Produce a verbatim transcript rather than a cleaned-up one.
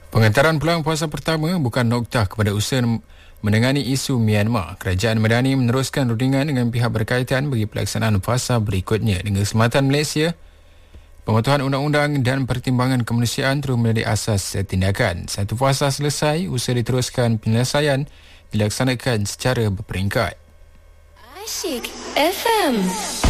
Pengantaran peluang puasa pertama bukan noktah kepada usaha menangani isu Myanmar. Kerajaan Madani meneruskan rundingan dengan pihak berkaitan bagi pelaksanaan fasa berikutnya. Dengan kesempatan Malaysia, pematuhan undang-undang dan pertimbangan kemanusiaan terus menjadi asas tindakan. Satu fasa selesai, usaha diteruskan penyelesaian dilaksanakan secara berperingkat. Asyik F M.